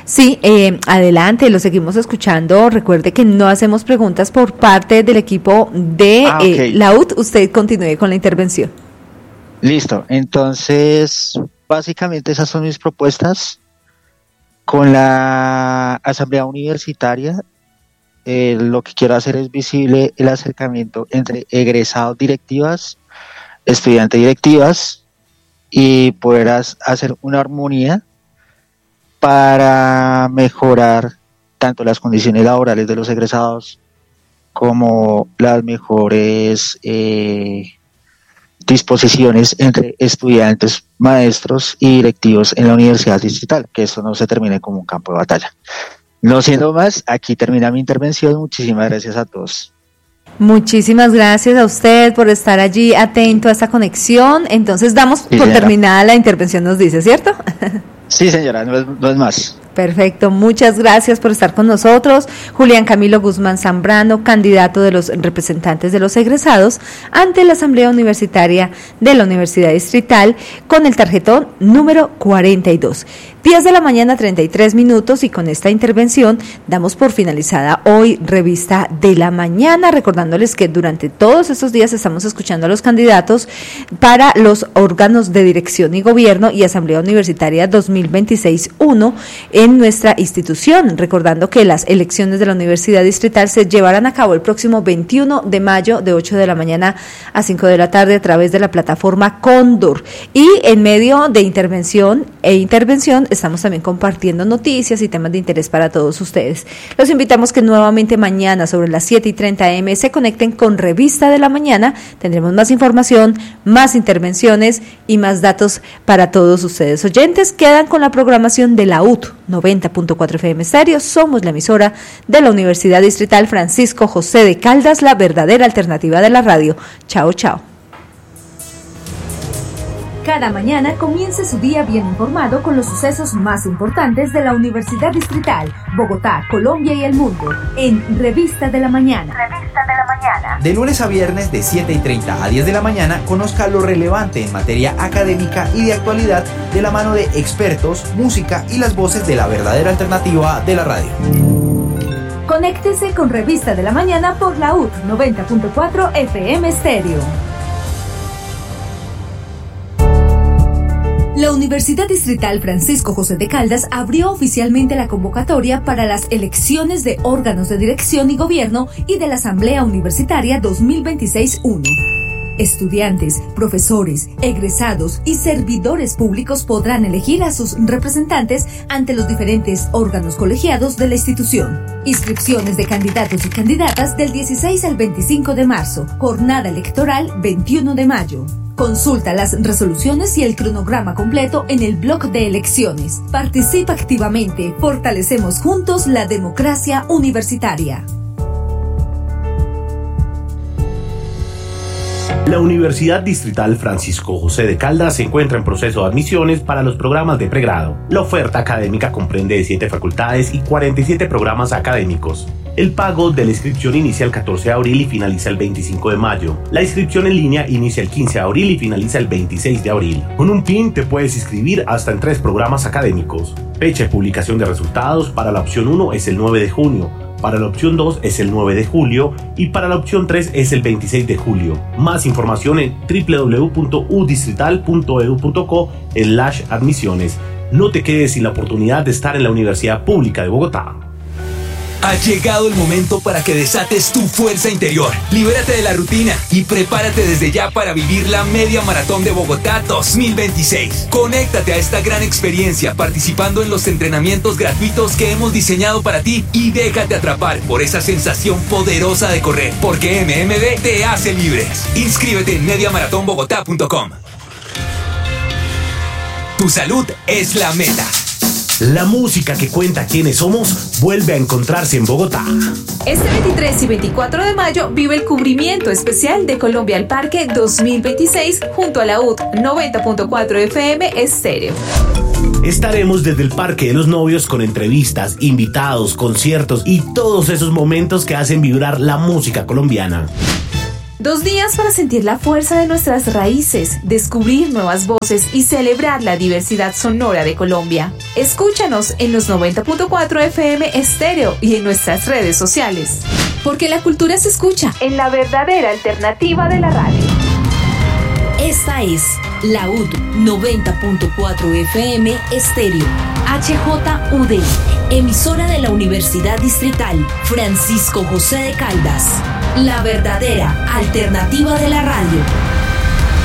Sí, adelante, lo seguimos escuchando. Recuerde que no hacemos preguntas por parte del equipo de okay. la UT. Usted continúe con la intervención. Listo, entonces básicamente esas son mis propuestas. Con la asamblea universitaria, lo que quiero hacer es visible el acercamiento entre egresados directivas, estudiantes directivas, y poder hacer una armonía para mejorar tanto las condiciones laborales de los egresados como las mejores disposiciones entre estudiantes, maestros y directivos en la Universidad Distrital, que eso no se termine como un campo de batalla. No siendo más, aquí termina mi intervención. Muchísimas gracias a todos. Muchísimas gracias a usted por estar allí atento a esta conexión. Entonces damos por terminada la intervención, nos dice, ¿cierto? Sí, señora, no es más. Perfecto, muchas gracias por estar con nosotros. Julián Camilo Guzmán Zambrano, candidato de los representantes de los egresados ante la Asamblea Universitaria de la Universidad Distrital con el tarjetón número 42. 10 de la mañana, 33 minutos, y con esta intervención damos por finalizada hoy Revista de la Mañana, recordándoles que durante todos estos días estamos escuchando a los candidatos para los órganos de dirección y gobierno y Asamblea Universitaria 2026-1 en nuestra institución, recordando que las elecciones de la Universidad Distrital se llevarán a cabo el próximo 21 de mayo de 8 de la mañana a 5 de la tarde a través de la plataforma Cóndor, y en medio de intervención estamos también compartiendo noticias y temas de interés para todos ustedes. Los invitamos que nuevamente mañana sobre las 7:30 AM se conecten con Revista de la Mañana. Tendremos más información, más intervenciones y más datos para todos ustedes. Oyentes, quedan con la programación de la UT 90.4 FM Estéreo. Somos la emisora de la Universidad Distrital Francisco José de Caldas, la verdadera alternativa de la radio. Chao, chao. Cada mañana comience su día bien informado con los sucesos más importantes de la Universidad Distrital, Bogotá, Colombia y el mundo, en Revista de la Mañana. Revista de la Mañana. De lunes a viernes de 7:30 a 10 de la mañana, conozca lo relevante en materia académica y de actualidad de la mano de expertos, música y las voces de la verdadera alternativa de la radio. Conéctese con Revista de la Mañana por la UT 90.4 FM Estéreo. La Universidad Distrital Francisco José de Caldas abrió oficialmente la convocatoria para las elecciones de órganos de dirección y gobierno y de la Asamblea Universitaria 2026-1. Estudiantes, profesores, egresados y servidores públicos podrán elegir a sus representantes ante los diferentes órganos colegiados de la institución. Inscripciones de candidatos y candidatas del 16 al 25 de marzo. Jornada electoral 21 de mayo. Consulta las resoluciones y el cronograma completo en el blog de elecciones. Participa activamente. Fortalecemos juntos la democracia universitaria. La Universidad Distrital Francisco José de Caldas se encuentra en proceso de admisiones para los programas de pregrado. La oferta académica comprende 7 facultades y 47 programas académicos. El pago de la inscripción inicia el 14 de abril y finaliza el 25 de mayo. La inscripción en línea inicia el 15 de abril y finaliza el 26 de abril. Con un PIN te puedes inscribir hasta en 3 programas académicos. Fecha de publicación de resultados para la opción 1 es el 9 de junio. Para la opción 2 es el 9 de julio y para la opción 3 es el 26 de julio. Más información en www.udistrital.edu.co/admisiones. No te quedes sin la oportunidad de estar en la Universidad Pública de Bogotá. Ha llegado el momento para que desates tu fuerza interior. Libérate de la rutina y prepárate desde ya para vivir la Media Maratón de Bogotá 2026. Conéctate a esta gran experiencia participando en los entrenamientos gratuitos que hemos diseñado para ti y déjate atrapar por esa sensación poderosa de correr, porque MMB te hace libres. Inscríbete en mediamaratonbogotá.com. Tu salud es la meta. La música que cuenta quiénes somos vuelve a encontrarse en Bogotá. Este 23 y 24 de mayo vive el cubrimiento especial de Colombia al Parque 2026 junto a la UT 90.4 FM Estéreo. Estaremos desde el Parque de los Novios con entrevistas, invitados, conciertos y todos esos momentos que hacen vibrar la música colombiana. 2 días para sentir la fuerza de nuestras raíces, descubrir nuevas voces y celebrar la diversidad sonora de Colombia. Escúchanos en los 90.4 FM Estéreo y en nuestras redes sociales. Porque la cultura se escucha en la verdadera alternativa de la radio. Esta es la UD 90.4 FM Estéreo, HJUD, emisora de la Universidad Distrital Francisco José de Caldas, la verdadera alternativa de la radio.